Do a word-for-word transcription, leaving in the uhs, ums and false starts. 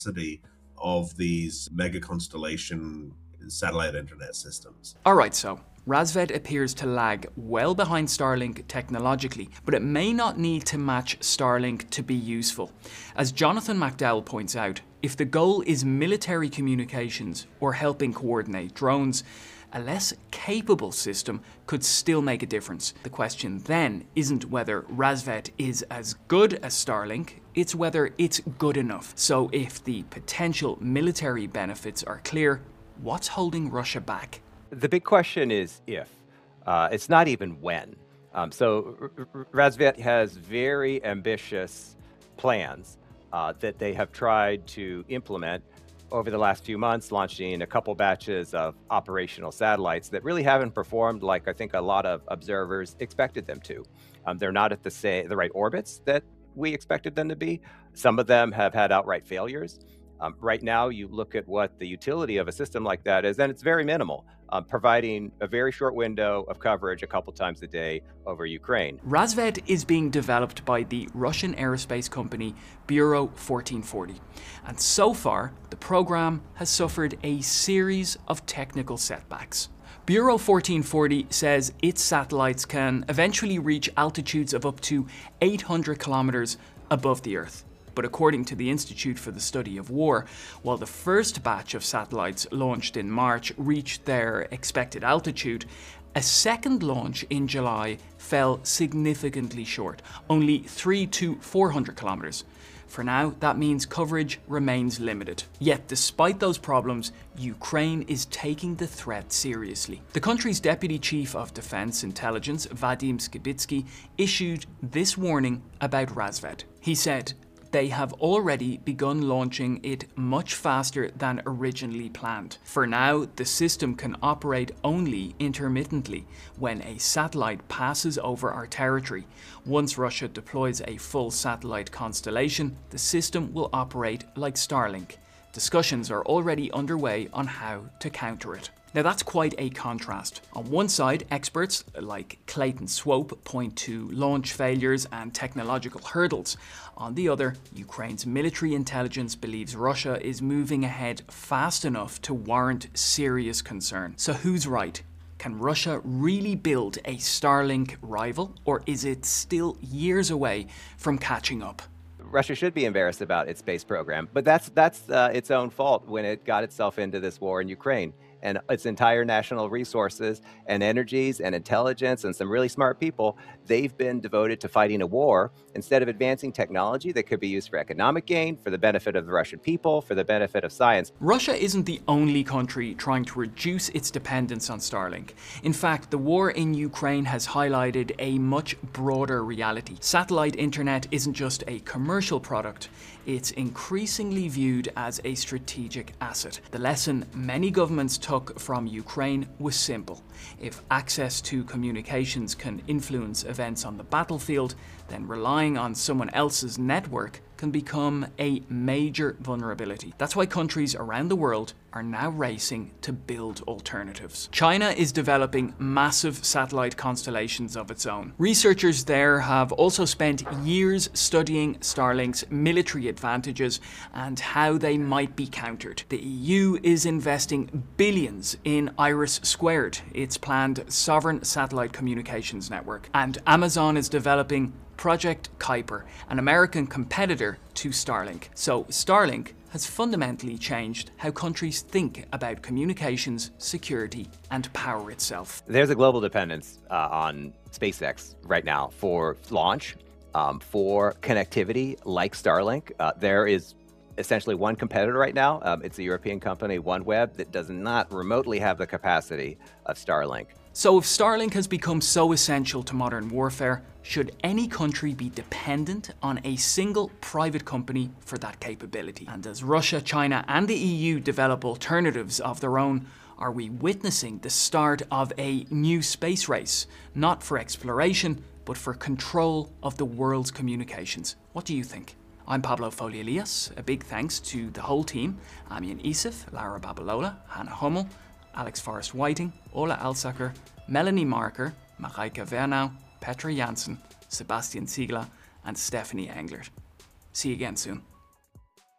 capacity of these mega constellation satellite internet systems. Alright, so Razvet appears to lag well behind Starlink technologically, but it may not need to match Starlink to be useful. As Jonathan McDowell points out, if the goal is military communications or helping coordinate drones, a less capable system could still make a difference. The question then isn't whether Razvet is as good as Starlink, it's whether it's good enough. So if the potential military benefits are clear, what's holding Russia back? The big question is if. Uh, it's not even when. Um, so R- R- Razvet has very ambitious plans uh, that they have tried to implement over the last few months, launching a couple batches of operational satellites that really haven't performed like I think a lot of observers expected them to. Um, they're not at the, say, the right orbits that we expected them to be. Some of them have had outright failures. Um, right now, you look at what the utility of a system like that is, and it's very minimal, um, providing a very short window of coverage a couple times a day over Ukraine. Razvet is being developed by the Russian aerospace company Bureau fourteen forty, and so far, the program has suffered a series of technical setbacks. Bureau fourteen forty says its satellites can eventually reach altitudes of up to eight hundred kilometers above the Earth. But according to the Institute for the Study of War, while the first batch of satellites launched in March reached their expected altitude, a second launch in July fell significantly short, only three to four hundred kilometers. For now, that means coverage remains limited. Yet despite those problems, Ukraine is taking the threat seriously. The country's Deputy Chief of Defense Intelligence, Vadim Skibitsky, issued this warning about Razvet. He said, "They have already begun launching it much faster than originally planned. For now, the system can operate only intermittently when a satellite passes over our territory. Once Russia deploys a full satellite constellation, the system will operate like Starlink. Discussions are already underway on how to counter it." Now that's quite a contrast. On one side, experts like Clayton Swope point to launch failures and technological hurdles. On the other, Ukraine's military intelligence believes Russia is moving ahead fast enough to warrant serious concern. So who's right? Can Russia really build a Starlink rival, or is it still years away from catching up? Russia should be embarrassed about its space program, but that's that's uh, its own fault when it got itself into this war in Ukraine. And its entire national resources and energies and intelligence and some really smart people, they've been devoted to fighting a war instead of advancing technology that could be used for economic gain, for the benefit of the Russian people, for the benefit of science. Russia isn't the only country trying to reduce its dependence on Starlink. In fact, the war in Ukraine has highlighted a much broader reality. Satellite internet isn't just a commercial product, it's increasingly viewed as a strategic asset. The lesson many governments took from Ukraine was simple. If access to communications can influence events on the battlefield, then relying on someone else's network can become a major vulnerability. That's why countries around the world are now racing to build alternatives. China is developing massive satellite constellations of its own. Researchers there have also spent years studying Starlink's military advantages and how they might be countered. The E U is investing billions in Iris Squared, its planned sovereign satellite communications network. And Amazon is developing Project Kuiper, an American competitor to Starlink. So Starlink has fundamentally changed how countries think about communications, security, and power itself. There's a global dependence uh, on SpaceX right now for launch, um, for connectivity like Starlink. Uh, there is essentially one competitor right now. Um, it's a European company, OneWeb, that does not remotely have the capacity of Starlink. So if Starlink has become so essential to modern warfare, should any country be dependent on a single private company for that capability? And as Russia, China, and the E U develop alternatives of their own, are we witnessing the start of a new space race, not for exploration, but for control of the world's communications? What do you think? I'm Pablo Foley-Elias. A big thanks to the whole team: Amian Isif, Lara Babalola, Hannah Hummel, Alex Forrest Whiting, Ola Alsaker, Melanie Marker, Mareike Wernau, Petra Janssen, Sebastian Ziegler, and Stephanie Englert. See you again soon.